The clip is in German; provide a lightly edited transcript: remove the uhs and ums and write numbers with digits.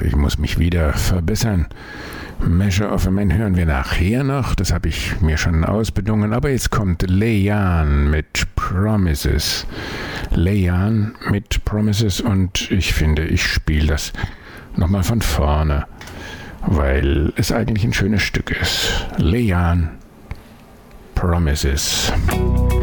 ich muss mich wieder verbessern. Measure of a Man hören wir nachher noch, das habe ich mir schon ausbedungen, aber jetzt kommt Leyan mit Promises. Leyan mit Promises und ich finde, ich spiele das nochmal von vorne, weil es eigentlich ein schönes Stück ist. Leyan, Promises.